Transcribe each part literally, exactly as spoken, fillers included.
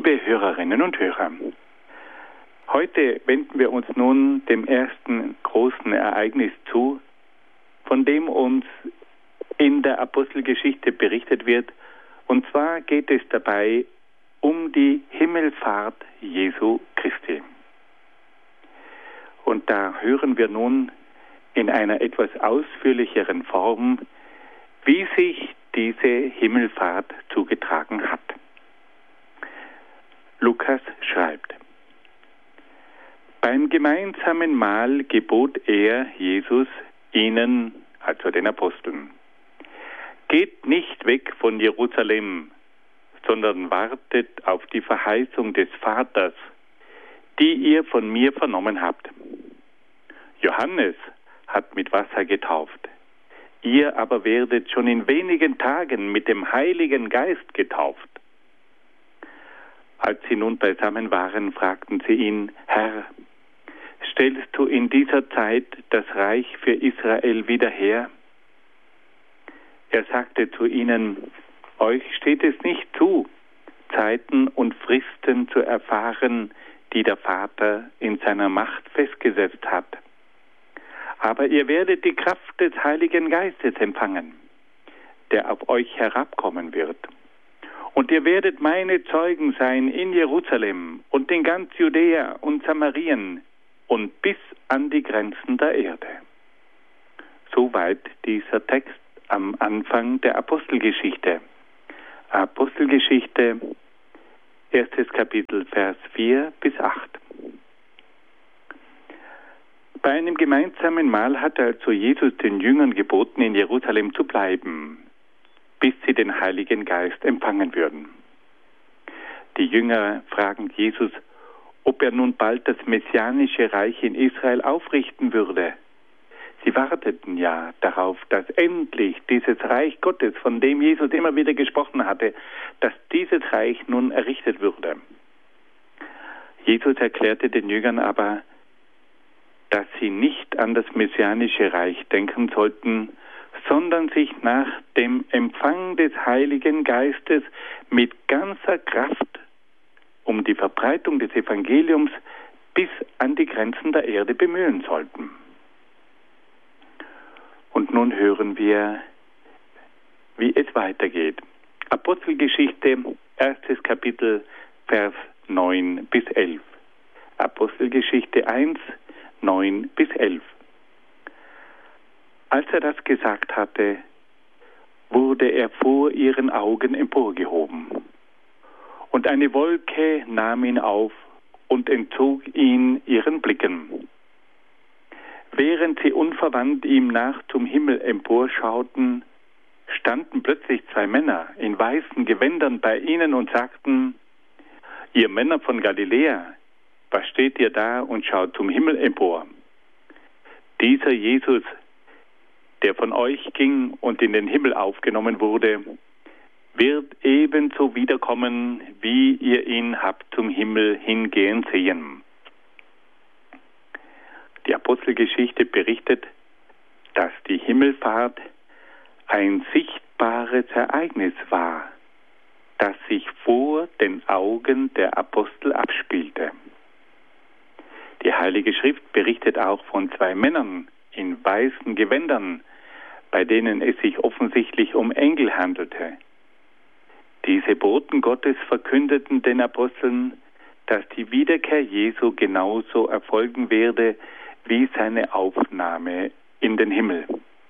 Liebe Hörerinnen und Hörer, heute wenden wir uns nun dem ersten großen Ereignis zu, von dem uns in der Apostelgeschichte berichtet wird. Und zwar geht es dabei um die Himmelfahrt Jesu Christi. Und da hören wir nun in einer etwas ausführlicheren Form, wie sich diese Himmelfahrt zugetragen hat. Lukas schreibt: Beim gemeinsamen Mahl gebot er, Jesus, ihnen, also den Aposteln: Geht nicht weg von Jerusalem, sondern wartet auf die Verheißung des Vaters, die ihr von mir vernommen habt. Johannes hat mit Wasser getauft, ihr aber werdet schon in wenigen Tagen mit dem Heiligen Geist getauft. Als sie nun beisammen waren, fragten sie ihn: Herr, stellst du in dieser Zeit das Reich für Israel wieder her? Er sagte zu ihnen: Euch steht es nicht zu, Zeiten und Fristen zu erfahren, die der Vater in seiner Macht festgesetzt hat. Aber ihr werdet die Kraft des Heiligen Geistes empfangen, der auf euch herabkommen wird. Und ihr werdet meine Zeugen sein in Jerusalem und in ganz Judäa und Samarien und bis an die Grenzen der Erde. Soweit dieser Text am Anfang der Apostelgeschichte. Apostelgeschichte, erstes Kapitel, Vers vier bis acht. Bei einem gemeinsamen Mahl hat also Jesus den Jüngern geboten, in Jerusalem zu bleiben, bis sie den Heiligen Geist empfangen würden. Die Jünger fragen Jesus, ob er nun bald das messianische Reich in Israel aufrichten würde. Sie warteten ja darauf, dass endlich dieses Reich Gottes, von dem Jesus immer wieder gesprochen hatte, dass dieses Reich nun errichtet würde. Jesus erklärte den Jüngern aber, dass sie nicht an das messianische Reich denken sollten, sondern sich nach dem Empfang des Heiligen Geistes mit ganzer Kraft um die Verbreitung des Evangeliums bis an die Grenzen der Erde bemühen sollten. Und nun hören wir, wie es weitergeht. Apostelgeschichte, erstes Kapitel, Vers neun bis elf. Apostelgeschichte eins, neun bis elf. Als er das gesagt hatte, wurde er vor ihren Augen emporgehoben. Und eine Wolke nahm ihn auf und entzog ihn ihren Blicken. Während sie unverwandt ihm nach zum Himmel emporschauten, standen plötzlich zwei Männer in weißen Gewändern bei ihnen und sagten: Ihr Männer von Galiläa, was steht ihr da und schaut zum Himmel empor? Dieser Jesus, der von euch ging und in den Himmel aufgenommen wurde, wird ebenso wiederkommen, wie ihr ihn habt zum Himmel hingehen sehen. Die Apostelgeschichte berichtet, dass die Himmelfahrt ein sichtbares Ereignis war, das sich vor den Augen der Apostel abspielte. Die Heilige Schrift berichtet auch von zwei Männern in weißen Gewändern, bei denen es sich offensichtlich um Engel handelte. Diese Boten Gottes verkündeten den Aposteln, dass die Wiederkehr Jesu genauso erfolgen werde wie seine Aufnahme in den Himmel.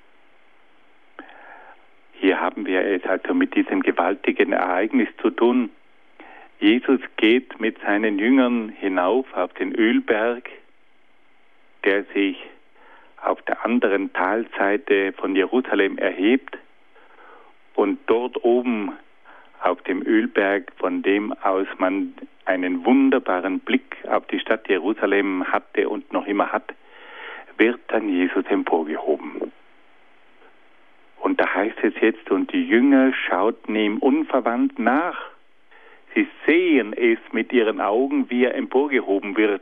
Hier haben wir es also mit diesem gewaltigen Ereignis zu tun. Jesus geht mit seinen Jüngern hinauf auf den Ölberg, der sich auf der anderen Talseite von Jerusalem erhebt, und dort oben auf dem Ölberg, von dem aus man einen wunderbaren Blick auf die Stadt Jerusalem hatte und noch immer hat, wird dann Jesus emporgehoben. Und da heißt es jetzt, und die Jünger schauten ihm unverwandt nach. Sie sehen es mit ihren Augen, wie er emporgehoben wird.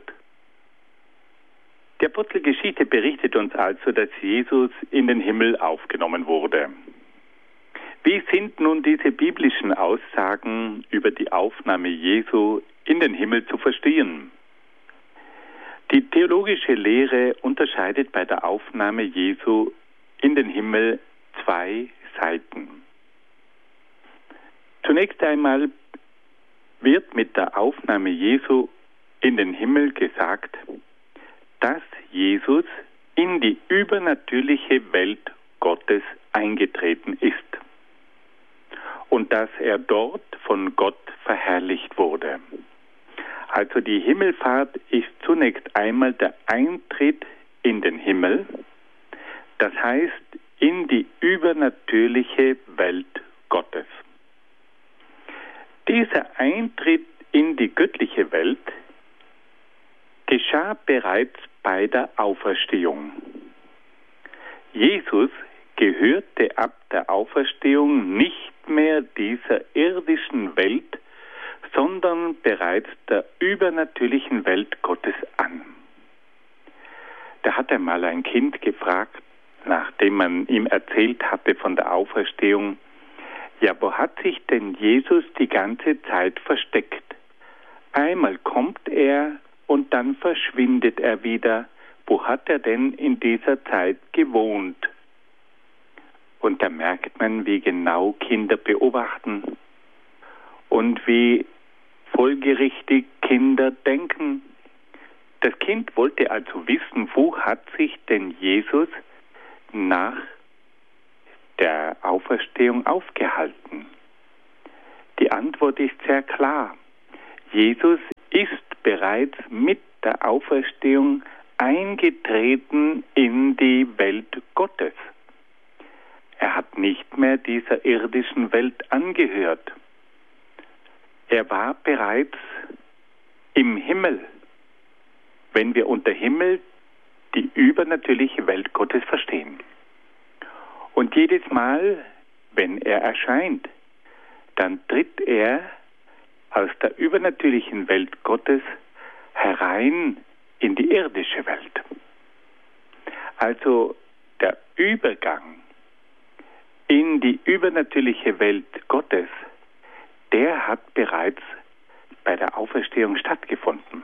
Die Apostelgeschichte berichtet uns also, dass Jesus in den Himmel aufgenommen wurde. Wie sind nun diese biblischen Aussagen über die Aufnahme Jesu in den Himmel zu verstehen? Die theologische Lehre unterscheidet bei der Aufnahme Jesu in den Himmel zwei Seiten. Zunächst einmal wird mit der Aufnahme Jesu in den Himmel gesagt, dass Jesus in die übernatürliche Welt Gottes eingetreten ist und dass er dort von Gott verherrlicht wurde. Also die Himmelfahrt ist zunächst einmal der Eintritt in den Himmel, das heißt in die übernatürliche Welt Gottes. Dieser Eintritt in die göttliche Welt geschah bereits bei der Auferstehung. Jesus gehörte ab der Auferstehung nicht mehr dieser irdischen Welt, sondern bereits der übernatürlichen Welt Gottes an. Da hat einmal ein Kind gefragt, nachdem man ihm erzählt hatte von der Auferstehung, ja, wo hat sich denn Jesus die ganze Zeit versteckt? Einmal kommt er und dann verschwindet er wieder. Wo hat er denn in dieser Zeit gewohnt? Und da merkt man, wie genau Kinder beobachten und wie folgerichtig Kinder denken. Das Kind wollte also wissen, wo hat sich denn Jesus nach der Auferstehung aufgehalten? Die Antwort ist sehr klar. Jesus ist bereits mit der Auferstehung eingetreten in die Welt Gottes. Er hat nicht mehr dieser irdischen Welt angehört. Er war bereits im Himmel, wenn wir unter Himmel die übernatürliche Welt Gottes verstehen. Und jedes Mal, wenn er erscheint, dann tritt er aus der übernatürlichen Welt Gottes herein in die irdische Welt. Also der Übergang in die übernatürliche Welt Gottes, der hat bereits bei der Auferstehung stattgefunden.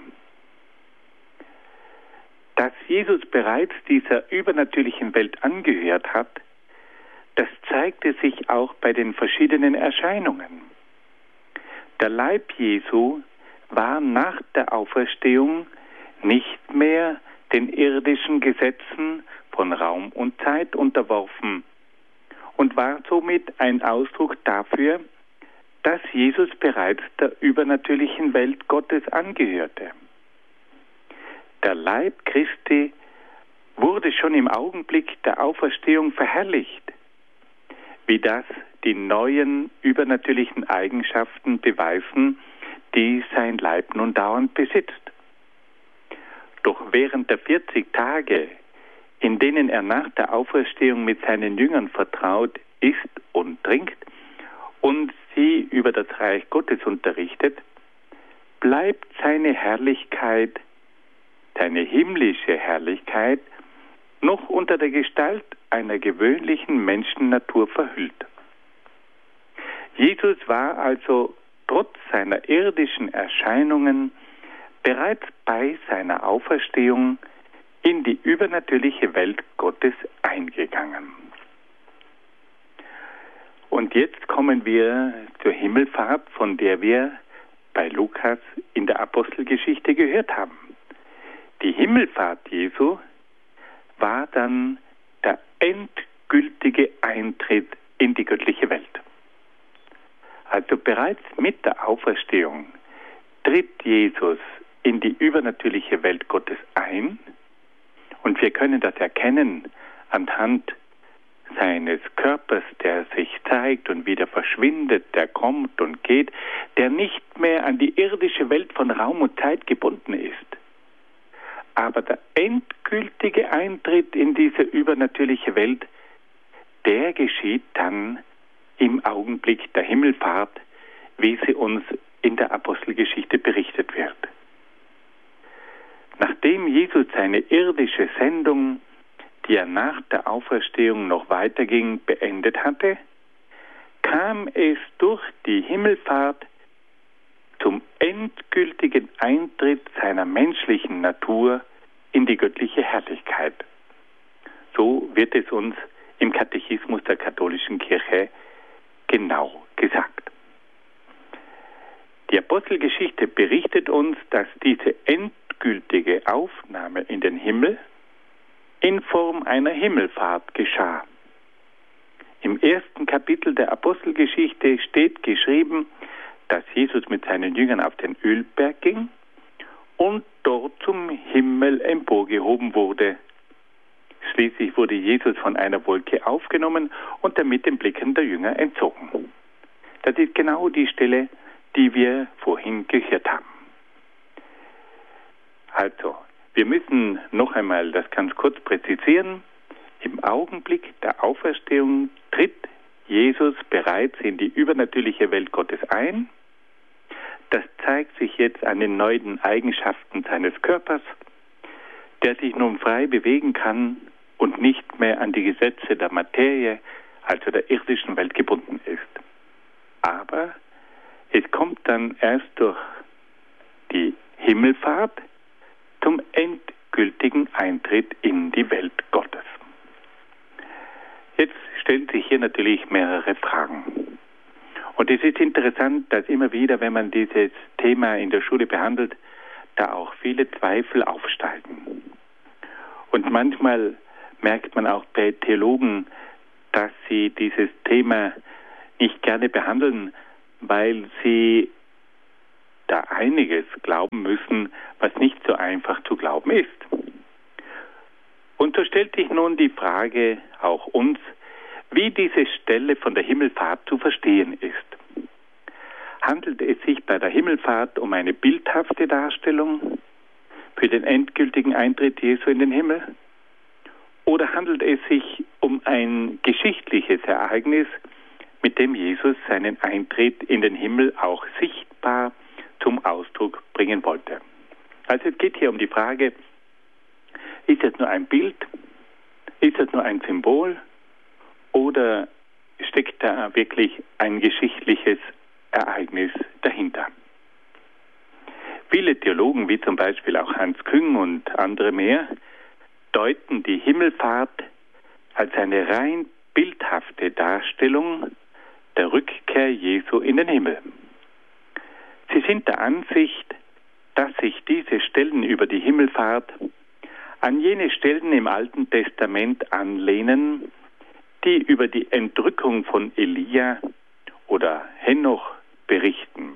Dass Jesus bereits dieser übernatürlichen Welt angehört hat, das zeigte sich auch bei den verschiedenen Erscheinungen. Der Leib Jesu war nach der Auferstehung nicht mehr den irdischen Gesetzen von Raum und Zeit unterworfen und war somit ein Ausdruck dafür, dass Jesus bereits der übernatürlichen Welt Gottes angehörte. Der Leib Christi wurde schon im Augenblick der Auferstehung verherrlicht, wie das die neuen übernatürlichen Eigenschaften beweisen, die sein Leib nun dauernd besitzt. Doch während der vierzig Tage, in denen er nach der Auferstehung mit seinen Jüngern vertraut isst und trinkt und sie über das Reich Gottes unterrichtet, bleibt seine Herrlichkeit, seine himmlische Herrlichkeit, noch unter der Gestalt einer gewöhnlichen Menschennatur verhüllt. Jesus war also trotz seiner irdischen Erscheinungen bereits bei seiner Auferstehung in die übernatürliche Welt Gottes eingegangen. Und jetzt kommen wir zur Himmelfahrt, von der wir bei Lukas in der Apostelgeschichte gehört haben. Die Himmelfahrt Jesu war dann der endgültige Eintritt in die göttliche Welt. Also bereits mit der Auferstehung tritt Jesus in die übernatürliche Welt Gottes ein, und wir können das erkennen anhand seines Körpers, der sich zeigt und wieder verschwindet, der kommt und geht, der nicht mehr an die irdische Welt von Raum und Zeit gebunden ist. Aber der endgültige Eintritt in diese übernatürliche Welt, der geschieht dann im Augenblick der Himmelfahrt, wie sie uns in der Apostelgeschichte berichtet wird. Nachdem Jesus seine irdische Sendung, die er nach der Auferstehung noch weiterging, beendet hatte, kam es durch die Himmelfahrt zum endgültigen Eintritt seiner menschlichen Natur in die göttliche Herrlichkeit. So wird es uns im Katechismus der katholischen Kirche genau gesagt. Die Apostelgeschichte berichtet uns, dass diese endgültige Aufnahme in den Himmel in Form einer Himmelfahrt geschah. Im ersten Kapitel der Apostelgeschichte steht geschrieben, dass Jesus mit seinen Jüngern auf den Ölberg ging und dort zum Himmel emporgehoben wurde. Schließlich wurde Jesus von einer Wolke aufgenommen und damit den Blicken der Jünger entzogen. Das ist genau die Stelle, die wir vorhin gehört haben. Also, wir müssen noch einmal das ganz kurz präzisieren. Im Augenblick der Auferstehung tritt Jesus bereits in die übernatürliche Welt Gottes ein. Das zeigt sich jetzt an den neuen Eigenschaften seines Körpers, der sich nun frei bewegen kann und nicht mehr an die Gesetze der Materie, also der irdischen Welt, gebunden ist. Aber es kommt dann erst durch die Himmelfahrt zum endgültigen Eintritt in die Welt Gottes. Jetzt stellen sich hier natürlich mehrere Fragen. Und es ist interessant, dass immer wieder, wenn man dieses Thema in der Schule behandelt, da auch viele Zweifel aufsteigen. Und manchmal merkt man auch bei Theologen, dass sie dieses Thema nicht gerne behandeln, weil sie da einiges glauben müssen, was nicht so einfach zu glauben ist. Und so stellt sich nun die Frage auch uns, wie diese Stelle von der Himmelfahrt zu verstehen ist. Handelt es sich bei der Himmelfahrt um eine bildhafte Darstellung für den endgültigen Eintritt Jesu in den Himmel? Oder handelt es sich um ein geschichtliches Ereignis, mit dem Jesus seinen Eintritt in den Himmel auch sichtbar zum Ausdruck bringen wollte? Also es geht hier um die Frage, ist es nur ein Bild? Ist es nur ein Symbol? Oder steckt da wirklich ein geschichtliches Ereignis dahinter? Viele Theologen, wie zum Beispiel auch Hans Küng und andere mehr, deuten die Himmelfahrt als eine rein bildhafte Darstellung der Rückkehr Jesu in den Himmel. Sie sind der Ansicht, dass sich diese Stellen über die Himmelfahrt an jene Stellen im Alten Testament anlehnen, die über die Entrückung von Elia oder Henoch berichten.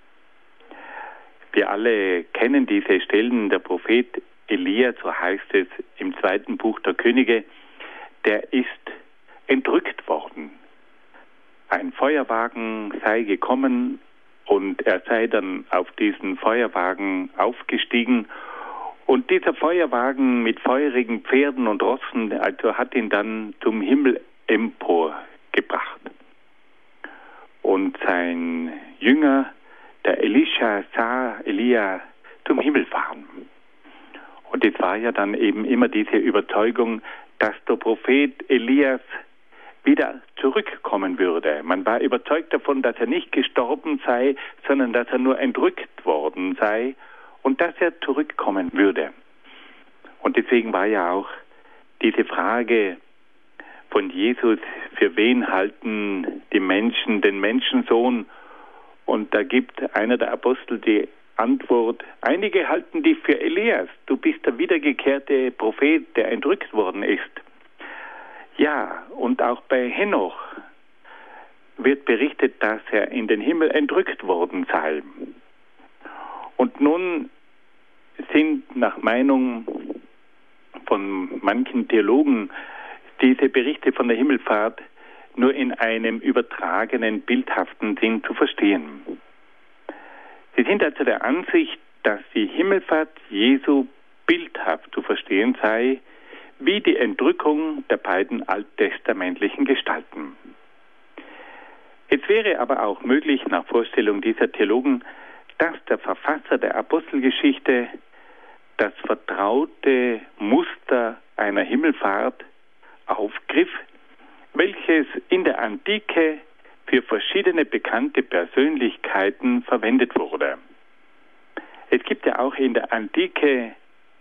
Wir alle kennen diese Stellen. Der Prophet Elia, so heißt es im zweiten Buch der Könige, der ist entrückt worden. Ein Feuerwagen sei gekommen und er sei dann auf diesen Feuerwagen aufgestiegen. Und dieser Feuerwagen mit feurigen Pferden und Rossen, also hat ihn dann zum Himmel emporgebracht. Und sein Jünger, der Elisha, sah Elia zum Himmel fahren. Und es war ja dann eben immer diese Überzeugung, dass der Prophet Elias wieder zurückkommen würde. Man war überzeugt davon, dass er nicht gestorben sei, sondern dass er nur entrückt worden sei und dass er zurückkommen würde. Und deswegen war ja auch diese Frage von Jesus, für wen halten die Menschen den Menschensohn? Und da gibt einer der Apostel die Antwort, einige halten dich für Elias, du bist der wiedergekehrte Prophet, der entrückt worden ist. Ja, und auch bei Henoch wird berichtet, dass er in den Himmel entrückt worden sei. Und nun sind nach Meinung von manchen Theologen diese Berichte von der Himmelfahrt nur in einem übertragenen, bildhaften Sinn zu verstehen. Sie sind also der Ansicht, dass die Himmelfahrt Jesu bildhaft zu verstehen sei, wie die Entrückung der beiden alttestamentlichen Gestalten. Es wäre aber auch möglich, nach Vorstellung dieser Theologen, dass der Verfasser der Apostelgeschichte das vertraute Muster einer Himmelfahrt aufgriff, welches in der Antike für verschiedene bekannte Persönlichkeiten verwendet wurde. Es gibt ja auch in der Antike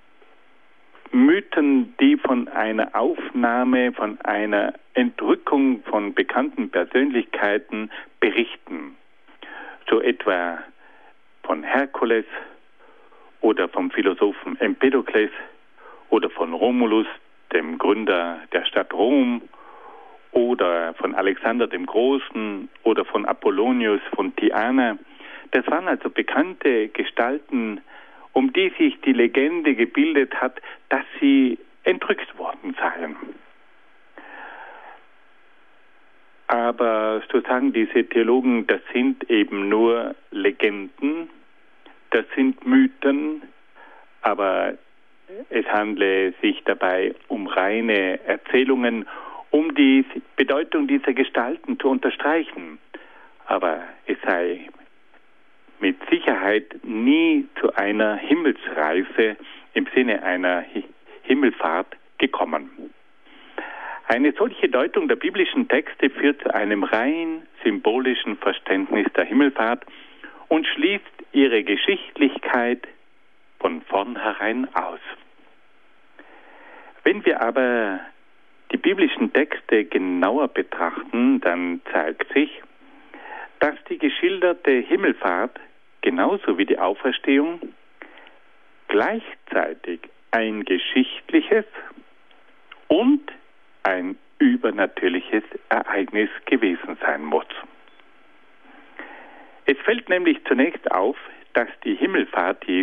Mythen, die von einer Aufnahme, von einer Entrückung von bekannten Persönlichkeiten berichten. So etwa von Herkules oder vom Philosophen Empedokles oder von Romulus, dem Gründer der Stadt Rom, oder von Alexander dem Großen oder von Apollonius von Tyana. Das waren also bekannte Gestalten, um die sich die Legende gebildet hat, dass sie entrückt worden seien. Aber so sagen diese Theologen, das sind eben nur Legenden, das sind Mythen, aber es handle sich dabei um reine Erzählungen, um die Bedeutung dieser Gestalten zu unterstreichen. Aber es sei mit Sicherheit nie zu einer Himmelsreise im Sinne einer Himmelfahrt gekommen. Eine solche Deutung der biblischen Texte führt zu einem rein symbolischen Verständnis der Himmelfahrt und schließt ihre Geschichtlichkeit von vornherein aus. Wenn wir aber die biblischen Texte genauer betrachten, dann zeigt sich, dass die geschilderte Himmelfahrt genauso wie die Auferstehung gleichzeitig ein geschichtliches und ein übernatürliches Ereignis gewesen sein muss. Es fällt nämlich zunächst auf, dass die Himmelfahrt Jesu